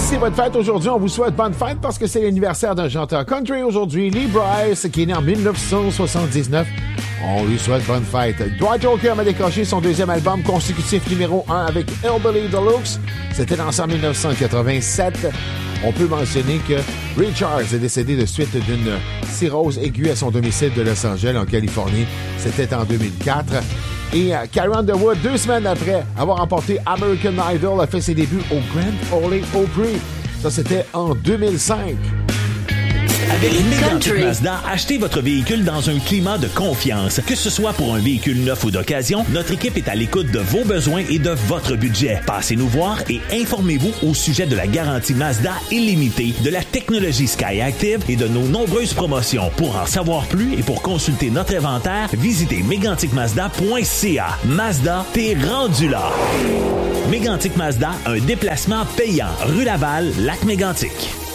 c'est votre fête aujourd'hui, on vous souhaite bonne fête parce que c'est l'anniversaire d'un chanteur country aujourd'hui, Lee Brice, qui est né en 1979. On lui souhaite bonne fête. Dwight Yoakam a décroché son deuxième album consécutif numéro 1 avec Hillbilly Deluxe. C'était lancé en 1987. On peut mentionner que Richards est décédé de suite d'une cirrhose aiguë à son domicile de Los Angeles, en Californie. C'était en 2004. Et Carrie Underwood, 2 semaines après avoir remporté American Idol, a fait ses débuts au Grand Ole Opry. Ça, c'était en 2005. Avec Mégantic Mazda, achetez votre véhicule dans un climat de confiance. Que ce soit pour un véhicule neuf ou d'occasion, notre équipe est à l'écoute de vos besoins et de votre budget. Passez nous voir et informez-vous au sujet de la garantie Mazda illimitée, de la technologie Skyactiv et de nos nombreuses promotions. Pour en savoir plus et pour consulter notre inventaire, visitez meganticmazda.ca. Mazda, t'es rendu là! Mégantic Mazda, un déplacement payant. Rue Laval, Lac-Mégantic.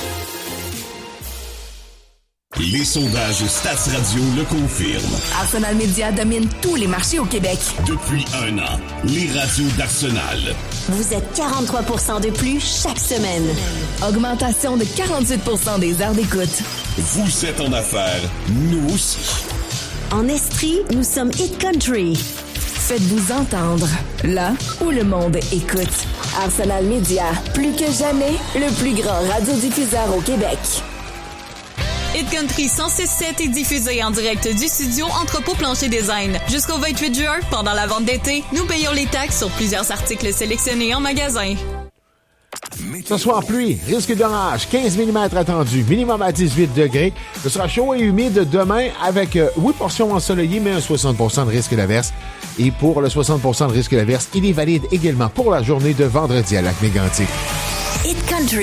Les sondages Stats Radio le confirment. Arsenal Media domine tous les marchés au Québec. Depuis 1 an, les radios d'Arsenal. Vous êtes 43% de plus chaque semaine. Augmentation de 48% des heures d'écoute. Vous êtes en affaires, nous aussi. En Estrie, nous sommes Hit Country. Faites-vous entendre, là où le monde écoute. Arsenal Media, plus que jamais, le plus grand radiodiffuseur au Québec. Hit Country 106.7 est diffusé en direct du studio Entrepôt Plancher Design. Jusqu'au 28 juin, pendant la vente d'été, nous payons les taxes sur plusieurs articles sélectionnés en magasin. Ce soir, pluie, risque d'orage, 15 mm attendu, minimum à 18 degrés. Ce sera chaud et humide demain avec, oui, portion ensoleillée, mais un 60% de risque d'averse. Et pour le 60% de risque d'averse, il est valide également pour la journée de vendredi à Lac-Mégantic. Hit Country.